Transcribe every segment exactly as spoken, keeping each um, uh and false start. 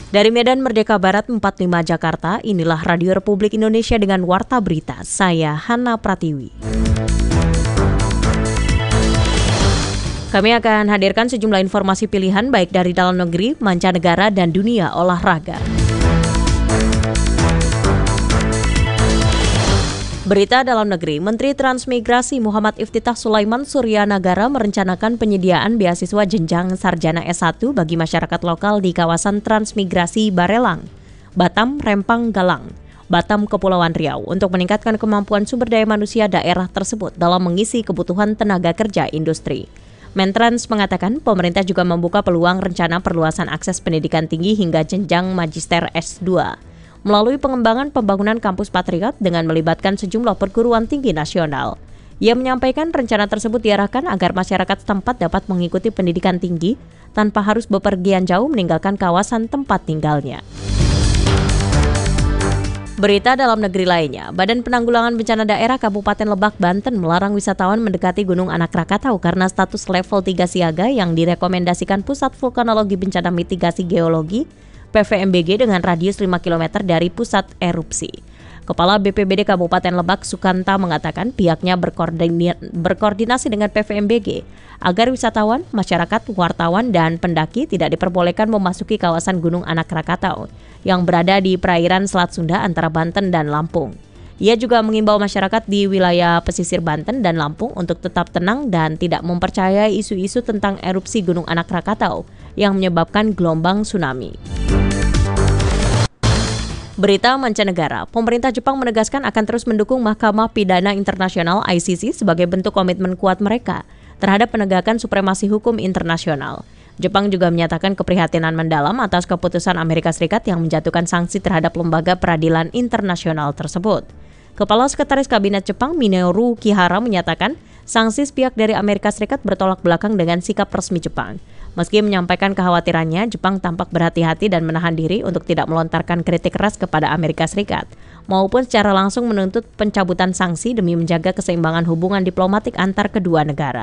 Dari Medan Merdeka Barat empat puluh lima Jakarta, inilah Radio Republik Indonesia dengan Warta Berita. Saya Hana Pratiwi. Kami akan hadirkan sejumlah informasi pilihan baik dari dalam negeri, mancanegara, dan dunia olahraga. Berita dalam negeri, Menteri Transmigrasi Muhammad Iftithah Sulaiman Suryanagara merencanakan penyediaan beasiswa jenjang sarjana S satu bagi masyarakat lokal di kawasan Transmigrasi Barelang, Batam, Rempang, Galang, Batam, Kepulauan Riau untuk meningkatkan kemampuan sumber daya manusia daerah tersebut dalam mengisi kebutuhan tenaga kerja industri. Mentrans mengatakan pemerintah juga membuka peluang rencana perluasan akses pendidikan tinggi hingga jenjang magister S dua. Melalui pengembangan pembangunan kampus Patriot dengan melibatkan sejumlah perguruan tinggi nasional. Ia menyampaikan rencana tersebut diarahkan agar masyarakat setempat dapat mengikuti pendidikan tinggi tanpa harus bepergian jauh meninggalkan kawasan tempat tinggalnya. Berita dalam negeri lainnya, Badan Penanggulangan Bencana Daerah Kabupaten Lebak, Banten melarang wisatawan mendekati Gunung Anak Rakatau karena status level tiga siaga yang direkomendasikan Pusat Vulkanologi Bencana Mitigasi Geologi P V M B G dengan radius lima kilometer dari pusat erupsi. Kepala B P B D Kabupaten Lebak Sukanta mengatakan pihaknya berkoordinasi, berkoordinasi dengan P V M B G agar wisatawan, masyarakat, wartawan, dan pendaki tidak diperbolehkan memasuki kawasan Gunung Anak Rakatau yang berada di perairan Selat Sunda antara Banten dan Lampung. Ia juga mengimbau masyarakat di wilayah pesisir Banten dan Lampung untuk tetap tenang dan tidak mempercayai isu-isu tentang erupsi Gunung Anak Rakatau yang menyebabkan gelombang tsunami. Berita mancanegara, pemerintah Jepang menegaskan akan terus mendukung Mahkamah Pidana Internasional I C C sebagai bentuk komitmen kuat mereka terhadap penegakan supremasi hukum internasional. Jepang juga menyatakan keprihatinan mendalam atas keputusan Amerika Serikat yang menjatuhkan sanksi terhadap lembaga peradilan internasional tersebut. Kepala Sekretaris Kabinet Jepang Minoru Kihara menyatakan sanksi sepihak dari Amerika Serikat bertolak belakang dengan sikap resmi Jepang. Meski menyampaikan kekhawatirannya, Jepang tampak berhati-hati dan menahan diri untuk tidak melontarkan kritik keras kepada Amerika Serikat, maupun secara langsung menuntut pencabutan sanksi demi menjaga keseimbangan hubungan diplomatik antar kedua negara.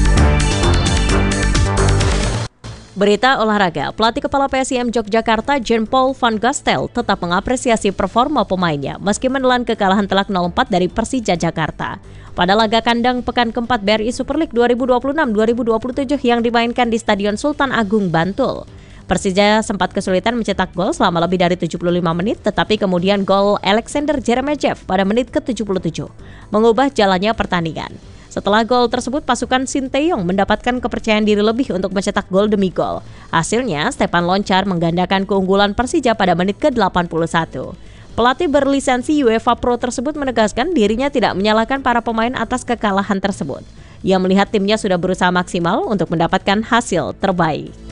Berita olahraga, pelatih kepala P S I M Yogyakarta Jean-Paul van Gastel tetap mengapresiasi performa pemainnya meski menelan kekalahan telak nol empat dari Persija Jakarta pada laga kandang pekan keempat B R I Super League dua ribu dua puluh enam dua ribu dua puluh tujuh yang dimainkan di Stadion Sultan Agung, Bantul. Persija sempat kesulitan mencetak gol selama lebih dari tujuh puluh lima menit, tetapi kemudian gol Alexander Jeremejev pada menit ke tujuh puluh tujuh mengubah jalannya pertandingan. Setelah gol tersebut, pasukan Sinteyong mendapatkan kepercayaan diri lebih untuk mencetak gol demi gol. Hasilnya, Stefan Loncar menggandakan keunggulan Persija pada menit ke delapan puluh satu. Pelatih berlisensi UEFA Pro tersebut menegaskan dirinya tidak menyalahkan para pemain atas kekalahan tersebut. Ia melihat timnya sudah berusaha maksimal untuk mendapatkan hasil terbaik.